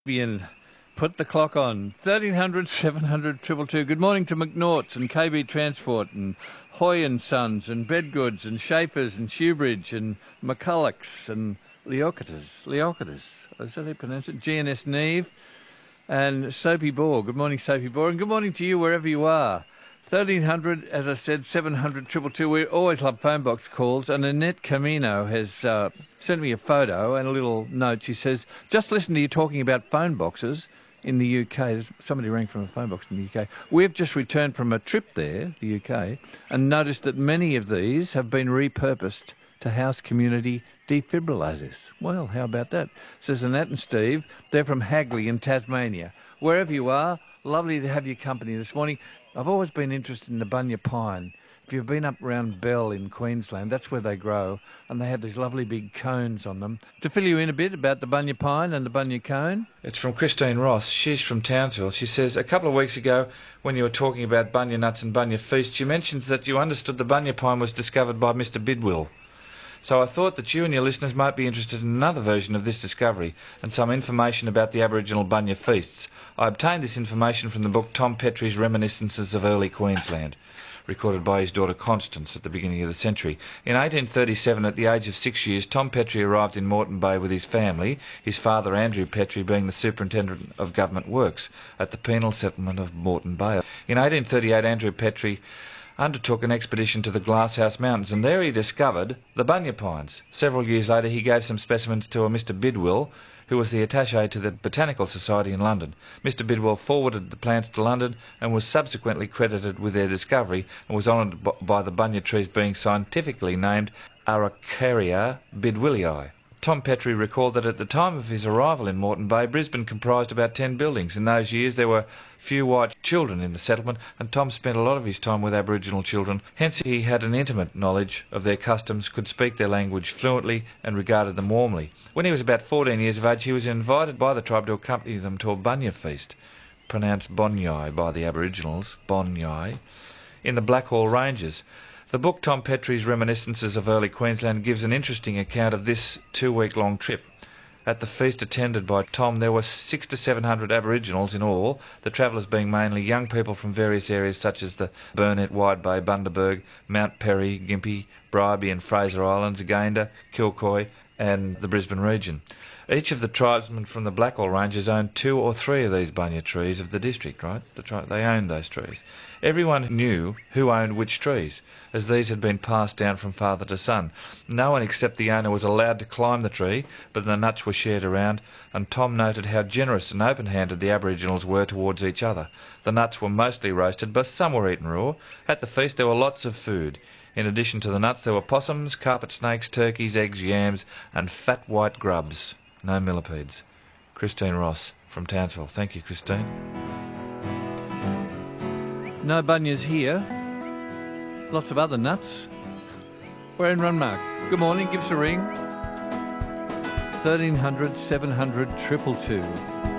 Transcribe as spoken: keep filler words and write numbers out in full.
And put the clock on. thirteen hundred, seven hundred, two two two. Good morning to McNaughts and K B Transport and Hoy and Sons and Bedgoods and Shapers and Shoebridge and McCullochs and Leocatus. Leocatus. Is that how you pronounce it? G N S Neve and Soapy Bore. Good morning, Soapy Bore. And good morning to you wherever you are. thirteen hundred, as I said, seven hundred, two two two. We always love phone box calls. And Annette Camino has uh, sent me a photo and a little note. She says, just listen to you talking about phone boxes in the U K. Somebody rang from a phone box in the U K. We've just returned from a trip there, the U K, and noticed that many of these have been repurposed to house community defibrillators. Well, how about that? Says Annette and Steve. They're from Hagley in Tasmania. Wherever you are, lovely to have your company this morning. I've always been interested in the bunya pine. If you've been up around Bell in Queensland, that's where they grow, and they have these lovely big cones on them. To fill you in a bit about the bunya pine and the bunya cone. It's from Christine Ross. She's from Townsville. She says, a couple of weeks ago, when you were talking about bunya nuts and bunya feasts, you mentioned that you understood the bunya pine was discovered by Mister Bidwill. So I thought that you and your listeners might be interested in another version of this discovery and some information about the Aboriginal bunya feasts. I obtained this information from the book Tom Petrie's Reminiscences of Early Queensland, recorded by his daughter Constance at the beginning of the century. In eighteen thirty-seven, at the age of six years, Tom Petrie arrived in Moreton Bay with his family, his father Andrew Petrie being the Superintendent of Government Works at the penal settlement of Moreton Bay. In eighteen thirty-eight, Andrew Petrie undertook an expedition to the Glasshouse Mountains, and there he discovered the bunya pines. Several years later, he gave some specimens to a Mister Bidwill, who was the attaché to the Botanical Society in London. Mister Bidwill forwarded the plants to London and was subsequently credited with their discovery and was honoured by the bunya trees being scientifically named Araucaria bidwillii. Tom Petrie recalled that at the time of his arrival in Moreton Bay, Brisbane comprised about ten buildings. In those years there were few white children in the settlement, and Tom spent a lot of his time with Aboriginal children. Hence he had an intimate knowledge of their customs, could speak their language fluently and regarded them warmly. When he was about fourteen years of age, he was invited by the tribe to accompany them to a bunya feast, pronounced Bonyai by the Aboriginals, Bonyai, in the Blackhall Ranges. The book Tom Petrie's Reminiscences of Early Queensland gives an interesting account of this two-week-long trip. At the feast attended by Tom, there were six to seven hundred Aboriginals in all, the travellers being mainly young people from various areas such as the Burnett, Wide Bay, Bundaberg, Mount Perry, Gympie, Bribie and Fraser Islands, Againda, Kilcoy and the Brisbane region. Each of the tribesmen from the Blackhall Ranges owned two or three of these bunya trees of the district, right? The tri- they owned those trees. Everyone knew who owned which trees, as these had been passed down from father to son. No one except the owner was allowed to climb the tree, but the nuts were shared around, and Tom noted how generous and open-handed the Aboriginals were towards each other. The nuts were mostly roasted, but some were eaten raw. At the feast there were lots of food. In addition to the nuts, there were possums, carpet snakes, turkeys, eggs, yams, and fat white grubs. No millipedes. Christine Ross from Townsville. Thank you, Christine. No bunyas here. Lots of other nuts. We're in Runmark. Good morning. Give us a ring. thirteen hundred, seven hundred, two two two.